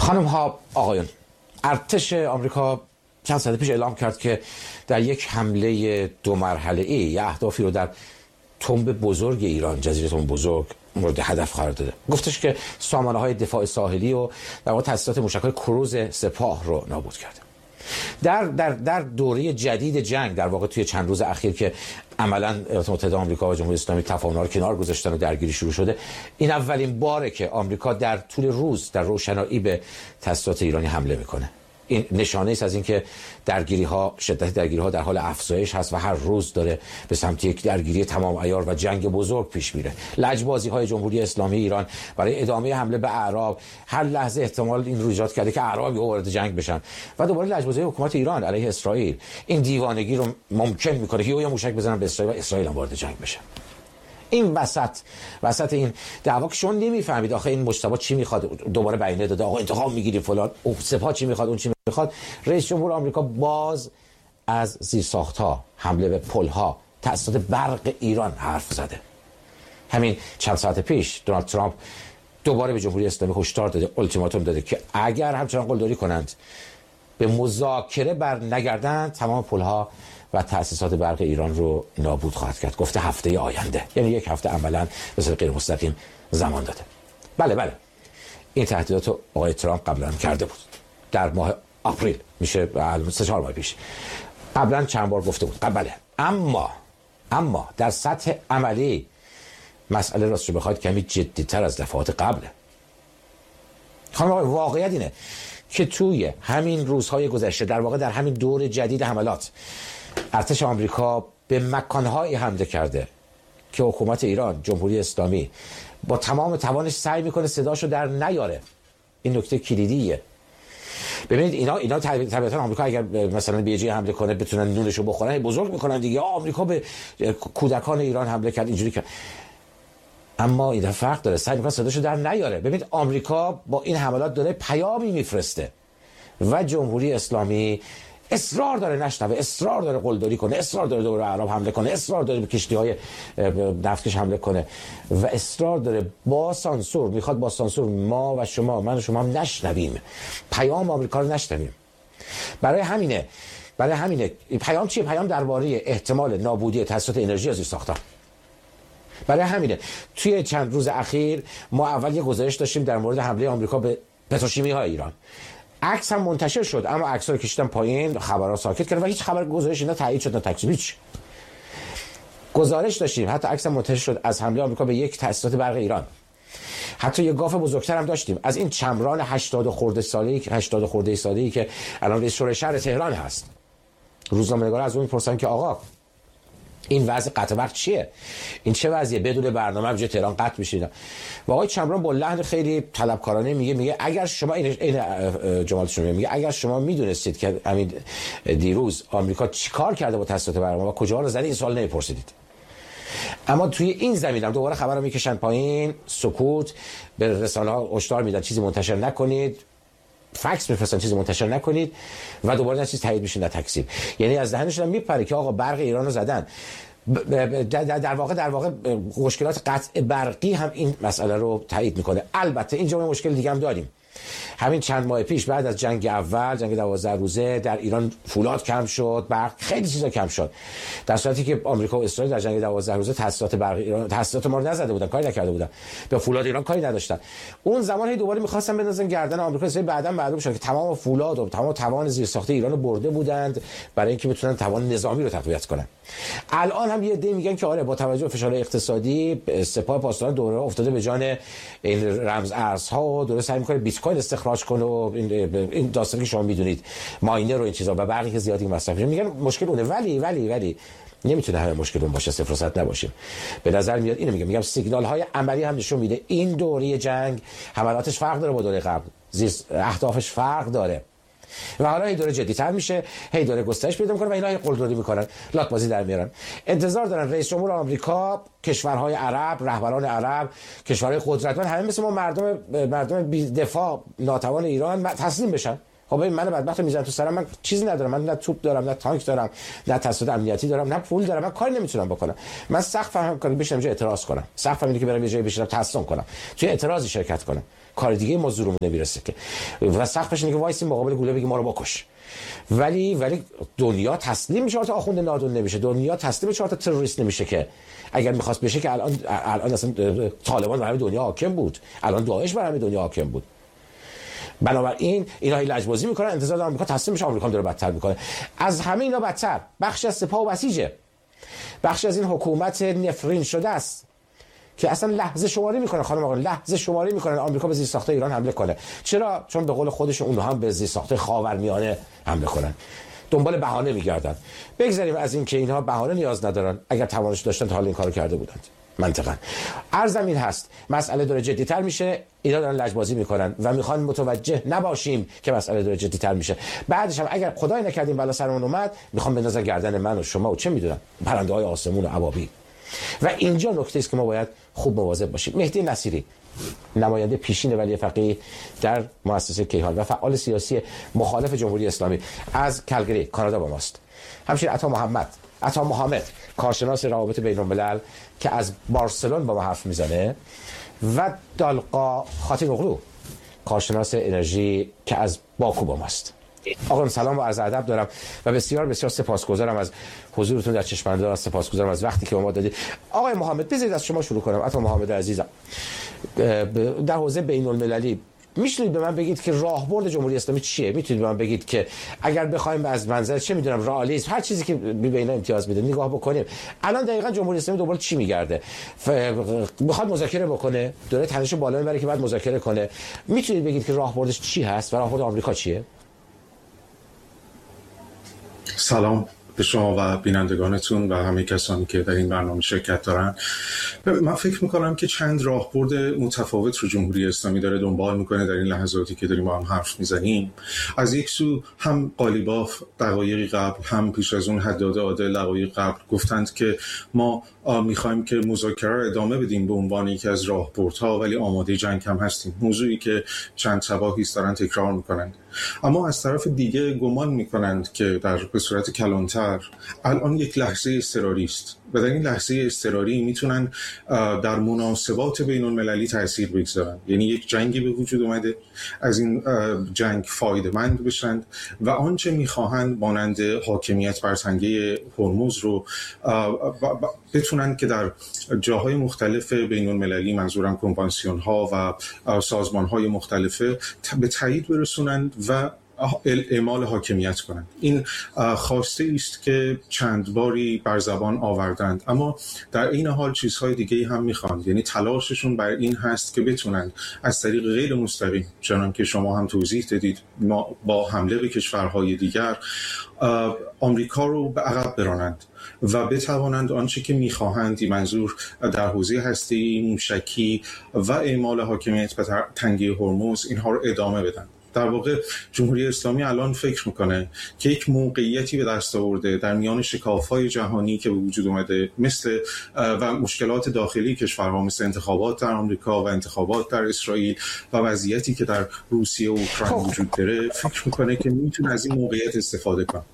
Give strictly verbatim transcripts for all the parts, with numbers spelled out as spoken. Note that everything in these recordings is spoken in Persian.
خانم ها آقایون، ارتش آمریکا چند ساعت پیش اعلام کرد که در یک حمله دو مرحله ای یه اهدافی رو در تنب بزرگ ایران، جزیره تنب بزرگ، مورد هدف قرار داده. گفتش که سامانه های دفاع ساحلی و در واقع تاسیسات موشک‌های کروز سپاه رو نابود کرده. در در در دوره جدید جنگ، در واقع توی چند روز اخیر که عملاً ایالات متحده آمریکا و جمهوری اسلامی تفاهم‌ها رو کنار گذاشتن و درگیری شروع شده، این اولین باره که آمریکا در طول روز در روشنایی به تاسیسات ایرانی حمله میکنه. این نشانه است از اینکه درگیری ها، شدت درگیری ها در حال افزایش هست و هر روز داره به سمت یک درگیری تمام عیار و جنگ بزرگ پیش میره. لجبازی های جمهوری اسلامی ایران برای ادامه حمله به اعراب، هر لحظه احتمال این رو ایجاد کرده که اعراب وارد جنگ بشن و دوباره لجبازی حکومت ایران علیه اسرائیل این دیوانگی رو ممکن میکنه که یا موشک بزنن به اسرائیل و اسرائیل هم وارد جنگ بشه. این وسط وسط این دعوا که شما نمیفهمید آخه این مجتبی چی میخواد، دوباره بیانیه داده آقا انتقام میگیریم فلان، سپاه چی میخواد، اون چی میخواد. رئیس جمهور آمریکا باز از زیرساخت‌ها، حمله به پل‌ها، تاسیسات برق ایران حرف زده. همین چند ساعت پیش دونالد ترامپ دوباره به جمهوری اسلامی هشدار داده، التیماتوم داده که اگر همچنان قلدری کنند به مذاکره بر نگردند تمام پل‌ها و تأسیسات برق ایران رو نابود خواهد کرد. گفته هفته آینده، یعنی یک هفته عملاً به صورت غیر مستقیم زمان داده. بله بله این تهدیدات رو آقای ترامپ قبلا کرده بود در ماه آپریل، میشه سه چهار ماه پیش، قبلا چند بار گفته بود. بله اما اما در سطح عملی مسئله راستش رو بخواید کمی جدی‌تر از دفعات قبله. خانم آقای، واقعیت اینه که توی همین روزهای گذشته، در واقع در همین دور جدید حملات، ارتش آمریکا به مکان‌هایی حمله کرده که حکومت ایران، جمهوری اسلامی با تمام توانش سعی میکنه صداشو در نیاره. این نکته کلیدیه. ببینید اینا اینا طبیعتا آمریکا اگر مثلا به جای حمله کنه بتونن نونشو بخورن، بزرگ میکنن دیگه. آمریکا به کودکان ایران حمله کرد، اینجوری کرد. اما این فرق داره، سعی میکنه صداشو در نیاره. ببینید آمریکا با این حملات داره پیامی میفرسته و جمهوری اسلامی اصرار داره نشنوه، اصرار داره قلدری کنه، اصرار داره دوباره اعراب حمله کنه، اصرار داره به کشتی‌های نفتکش حمله کنه و اصرار داره با سانسور، میخواد با سانسور ما و شما، من و شما هم نشنویم، پیام آمریکا رو نشنویم. برای همینه برای همینه پیام چیه؟ پیام درباره احتمال نابودی تاسیسات انرژی از ساختار. برای همینه توی چند روز اخیر ما اول یه گزارش داشتیم در مورد حمله آمریکا به پتروشیمی‌های ایران. عکس هم منتشر شد اما عکس‌ها رو کشیدن پایین، خبرها ساکت کردن و هیچ خبر گزارش اینا تایید شد نه تکذیب. هیچ گزارش داشتیم، حتی عکس هم منتشر شد از حمله آمریکا به یک تاسیسات برق ایران. حتی یه گاف بزرگتر هم داشتیم از این چمران هشتاد خورده ساله‌ای که هشتاد خورده ساله‌ای که الان رئیس شورای شهر تهران هست. روزنامه‌نگارا از اون می‌پرسن که آقا این وضع قطع برق چیه؟ این چه وضعیه؟ بدون برنامه به تهران قطع میشه. و آقای چمران با لحن خیلی طلبکارانه میگه میگه اگر شما این این جملاتشون میگه اگر شما میدونستید که همین دیروز آمریکا چیکار کرده با تاسیسات برق و کجا رو زده، این سوال نمیپرسیدید. اما توی این زمین هم دوباره خبر رو میکشن پایین، سکوت، به رسانه‌ها هشدار میدن چیزی منتشر نکنید، فکس میفرستن چیزی منتشر نکنید و دوباره نه چیز تایید میشه نه تکذیب. یعنی از دهنشون میپره که آقا برق ایران رو زدن. در واقع در واقع مشکلات قطع برقی هم این مسئله رو تایید میکنه. البته اینجا ما مشکل دیگه هم داریم. همین چند ماه پیش بعد از جنگ اول، جنگ دوازده روزه، در ایران فولاد کم شد، برق خیلی چیزا کم شد، در صورتی که آمریکا و اسرائیل در جنگ دوازده روزه تاسیسات برق ایران، تاسیسات ما رو نزده بودن، کاری نکرده بودن، به فولاد ایران کاری نداشتن. اون زمان هی دوباره می‌خواستن بندازن گردن آمریکا. اسرائیل بعداً معلوم شد که تمام فولاد و تمام توان زیرساخت ایران رو برده بودند برای اینکه بتونن توان نظامی رو تقویت کنن. الان هم یه عده میگن که آره با توجه به فشار اقتصادی سپاه پاسداران دوره افتاده به جان این رمز ارزها و دوره سعی می‌کنه بیت کوین استخراج کنه و این این داستانی که شما میدونید، ماینر و این چیزا و برقی که زیادی مصرف میشه. میگن مشکل اونه، ولی ولی ولی نمیتونه همه مشکل اون باشه، صفر و صد نباشه. به نظر میاد اینو میگم میگم سیگنال های عملی هم نشون میده این دوره جنگ حملاتش فرق داره با دوره قبل، زیر اهدافش فرق داره و حالا هی دوره جدی‌تر میشه، هی دوره گسترش پیدا میکنه و اینا هی قلدری میکنن، لات بازی در میارن. انتظار دارن رئیس جمهور آمریکا، کشورهای عرب، رهبران عرب، کشورهای قدرتمند همه مثل ما مردم مردم بی دفاع ناتوان ایران تسلیم بشن. خب ببین من بدبختو میزنن تو سرم، من چیزی ندارم، من نه توپ دارم، نه تانک دارم، نه تسلط امنیتی دارم، نه پول دارم، من کاری نمیتونم بکنم. من سقف هم کاری بشم جای اعتراض کنم، سقف هم اینه که برم یه جایی بشینم تحسن کنم، توی اعتراضی شرکت کنم، کار دیگه ما زورمون نمیرسه که. و سقفش اینه که وایسیم مقابل گوله بگیم ما رو بکش. ولی ولی دنیا تسلیم چهار تا آخوند نادون نمیشه، دنیا تسلیم چهار تا تروریست نمیشه که. اگر میخواست بشه که الان الان اصلا طالبان بر همه دنیا حاکم بود، الان داعش بر همه دنیا حاکم بود. بنابراین اینا هی لجبازی میکنن، انتظار دارن آمریکا تسلیم بشه، آمریکا داره بدتر میکنه. از همه اینا بدتر بخش از سپاه و بسیجه، بخش از این حکومت نفرین شده است که اصلا لحظه شماری میکنن، خانم آقا لحظه شماری میکنن آمریکا به زیرساخت ایران حمله کنه. چرا؟ چون به قول خودشون اونها هم به زیرساخت خاورمیانه حمله کنن، دنبال بهانه میگردن. بگذاریم از این که اینها بهانه نیاز ندارن، اگر توانش داشتن تا حالا این کارو کرده بودند. منطقاً عرضم این هست، مسئله داره جدی‌تر میشه، اینا دارن لجبازی میکنن و میخوان متوجه نباشیم که مسئله داره جدی‌تر میشه. بعدش هم اگر خدای نکردیم بلا سرمون اومد، میخوان بندازن گردن من و شما و چه میدونم پرنده‌های آسمون و ابابی. و اینجا نکته است که ما باید خوب مواظب باشیم. مهدی نصیری، نماینده پیشین ولی فقیه در مؤسسه کیهان و فعال سیاسی مخالف جمهوری اسلامی از کلگری کانادا با ماست. همچنین عطا محمد عطا محمد کارشناس روابط بین الملل که از بارسلون با ما حرف میزنه و دالقا خاتم اغلو کارشناس انرژی که از باکو با ماست. آقا سلام و عرض ادب دارم و بسیار بسیار سپاسگزارم از حضورتون در چشمانداز، سپاسگزارم از وقتی که به ما دادید. آقای محمد بذارید از شما شروع کنم. عطا محمد عزیزم، در حوزه بین المللی میتونید به من بگید که راهبرد جمهوری اسلامی چیه؟ میتونید به من بگید که اگر بخوایم از منظر چه میدونم رئالیسم هر چیزی که به اینا امتیاز میده نگاه بکنیم، الان دقیقاً جمهوری اسلامی دنبال چی میگرده؟ میخواد مذاکره بکنه، داره تنش بالا میبره که بعد مذاکره کنه. میتونید بگید که راهبردش چی هست و راهبرد آمریکا چیه؟ سلام به شما و بینندگانتون و همه کسانی که در این برنامه شرکت دارن. من فکر میکنم که چند راهبرد متفاوت رو جمهوری اسلامی داره دنبال میکنه در این لحظاتی که داریم با هم حرف میزنیم. از یک سو هم قالیباف دقایقی قبل، هم پیش از اون حداد عادل دقایق قبل گفتند که ما میخوایم که مذاکره رو ادامه بدیم به عنوان یکی از راهبردها، ولی آماده جنگ هم هستیم. موضوعی که چند شباهی است دارن تکرار میکنند. اما از طرف دیگه گمان میکنند که در به صورت کلانتر الان یک لحظه اضطراری است و در این لحظه اضطراری میتونن در مناسبات بین المللی تاثیر بگذارن. یعنی یک جنگی به وجود اومده، از این جنگ فایده مند بشن و آنچه میخواهند مانند حاکمیت بر تنگه هرمز رو بتونن که در جاهای مختلف بین المللی، منظورم کنوانسیون ها و سازمان های مختلفه، به تایید برسونند و اعمال حاکمیت کنند. این خواسته است که چند باری بر زبان آوردند، اما در این حال چیزهای دیگه هم میخواند. یعنی تلاششون بر این هست که بتونند از طریق غیر مستقیم، چنان که شما هم توضیح دادید، ما با حمله به کشورهای دیگر آمریکا رو به عقب برانند و بتوانند آنچه که میخواهند، منظور در حوزه هسته‌ای، موشکی و اعمال حاکمیت به تنگه هرمز، اینها رو ادامه بدن. در واقع جمهوری اسلامی الان فکر میکنه که یک موقعیتی به دست آورده در میان شکاف‌های جهانی که به وجود اومده، مثل و مشکلات داخلی کشورها مثل انتخابات در آمریکا و انتخابات در اسرائیل و وضعیتی که در روسیه و اوکراین وجود داره، فکر میکنه که میتونه از این موقعیت استفاده کنه.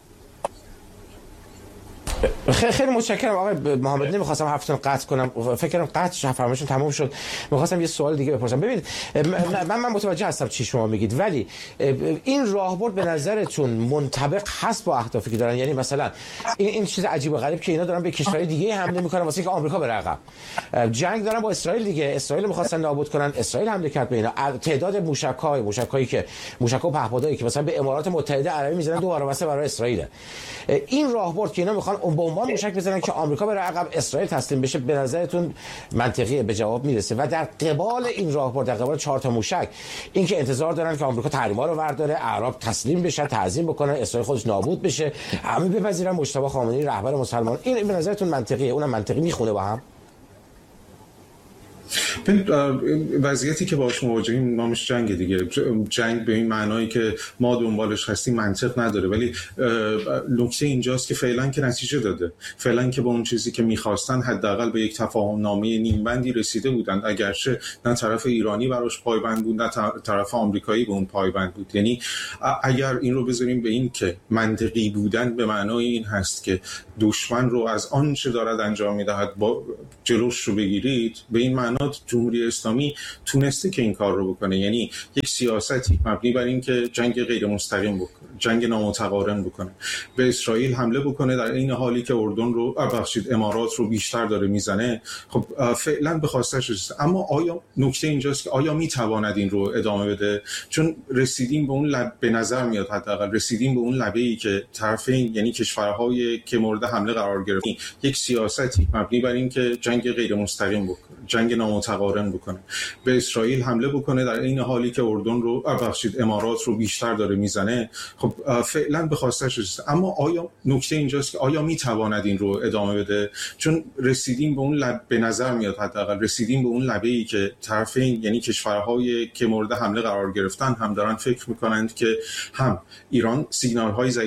خیلی خیلی متشکرم آقای محمد. نمیخواستم حرفتون قطع کنم، فکر کنم قطع فرمایشتون تموم شد. میخواستم یه سوال دیگه بپرسم. ببینید من من متوجه هستم چی شما میگید، ولی این راهبرد به نظرتون منطبق هست با اهدافی که دارن؟ یعنی مثلا این این چیز عجیب و غریب که اینا دارن به کشورهای دیگه حمله میکنن واسه اینکه آمریکا بره عقب. جنگ دارن با اسرائیل دیگه، اسرائیل میخواستن نابود کنن، اسرائیل حمله کرد به اینا. تعداد موشک‌های موشک‌هایی که موشک و پهپادایی که مثلا به امارات متحده عربی میزنن دو واسه برای اسرائیل. این راهبرد که اینا میخوان به عنوان موشک بزنن که آمریکا بره عقب، اسرائیل تسلیم بشه، به نظرتون منطقیه؟ به جواب میرسه؟ و در قبال این راهبرد، در قبال چهار تا موشک، این که انتظار دارن که آمریکا تحریما رو برداره، اعراب تسلیم بشن، تعظیم بکنن، اسرائیل خودش نابود بشه، همه بپذیرن مجتبی خامنه‌ای رهبر مسلمان. این به نظرتون منطقیه؟ اونم منطقی میخونه با هم؟ وضعیتی که باهاش مواجهیم نامش جنگ دیگه. جنگ به این معنایی که ما دنبالش هستیم منطق نداره، ولی نکته اینجاست که فعلا که نتیجه داده، فعلا که با اون چیزی که می‌خواستن حداقل به یک تفاهم نامه نیمبندی رسیده بودند، اگرچه نه طرف ایرانی براش پایبند بود نه طرف آمریکایی به اون پایبند بود. یعنی اگر این رو بذاریم به این که منطقی بودن به معنای این هست که دشمن رو از آنچه دارد انجام می‌دهد با جلوش رو بگیرید، به این معنا جمهوری اسلامی تونسته که این کار رو بکنه. یعنی یک سیاستی مبنی بر این که جنگ غیر مستقیم بکنه، جنگ نامتقارن بکنه، به اسرائیل حمله بکنه در این حالی که اردن رو ببخشید امارات رو بیشتر داره میزنه. خب فعلا به خواستش رسیده، اما آیا نکته اینجاست که آیا میتواند این رو ادامه بده؟ چون رسیدیم به اون لب، به نظر میاد حداقل رسیدیم به اون لبه‌ای که طرفین یعنی کشورهای که مورد حمله قرار گرفتن یک سیاستی مبنی بر این که جنگ غیر مستقیم بکنه، جنگ نامتقارن بکنه، به اسرائیل حمله بکنه در این حالی که اردن رو ببخشید امارات رو بیشتر داره میزنه. خب فعلا به خواستش رسیده، اما آیا نکته اینجاست که آیا میتواند این رو ادامه بده؟ چون رسیدیم به اون لب، به نظر میاد حداقل رسیدیم به اون لبه‌ای که طرفین یعنی کشورهای که مورد حمله قرار گرفتن هم دارن فکر میکنند که هم ایران سیگنال‌های